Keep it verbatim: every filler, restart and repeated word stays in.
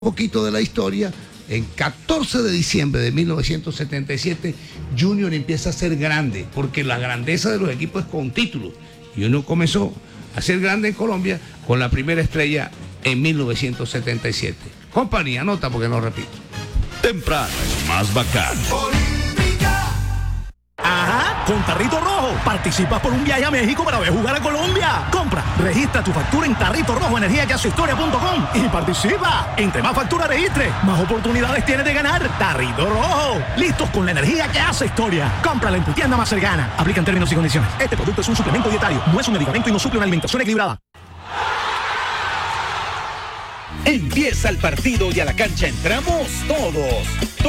poquito de la historia, en catorce de diciembre de mil novecientos setenta y siete, Junior empieza a ser grande, porque la grandeza de los equipos es con títulos. Y uno comenzó a ser grande en Colombia con la primera estrella en mil novecientos setenta y siete. Compañía, anota porque no repito. Temprano es más bacán. Ajá, con Tarrito Rojo participas por un viaje a México para ver jugar a Colombia. Compra, registra tu factura en Tarrito Rojo Energía que hace historia punto com y participa. Entre más factura registre, más oportunidades tienes de ganar. Tarrito Rojo, listos con la energía que hace historia. Cómprala en tu tienda más cercana. Aplican términos y condiciones. Este producto es un suplemento dietario, no es un medicamento y no suple una alimentación equilibrada. Empieza el partido y a la cancha entramos todos.